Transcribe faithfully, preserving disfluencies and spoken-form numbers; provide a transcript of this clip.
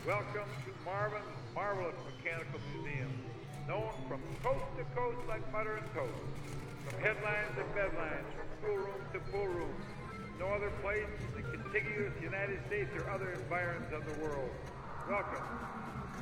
Welcome to Marvin's Marvelous Mechanical Museum, known from coast to coast like butter and toast, from headlines to bedlines, from schoolroom to pool room. No other place in the contiguous United States or other environs of the world. Welcome.